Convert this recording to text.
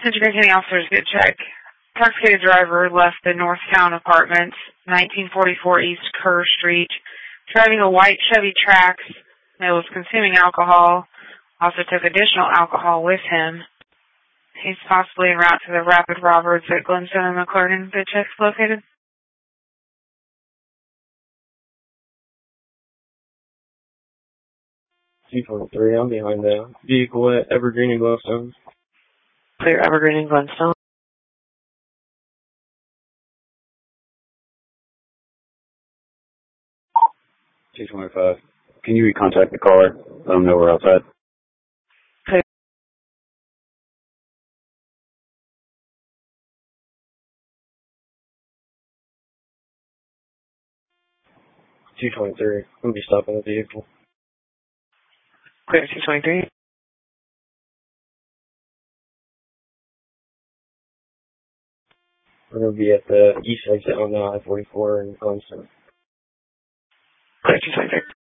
Central County officers get check. Intoxicated driver left the Northtown Apartments, 1944 East Kerr Street, driving a white Chevy Trax that was consuming alcohol. Also took additional alcohol with him. He's possibly en route to the Rapid Roberts at Glenstone and McClurkin. The check's located. 223, I'm behind the vehicle at Evergreen and Glenstone. Clear Evergreen and Glenstone. 225. Can you recontact the caller? Let them know we're outside. Clear. 223. I'm going to be stopping the vehicle. Clear 223. We're going to be at the east exit on I-44 in Glenstone. Clear 223.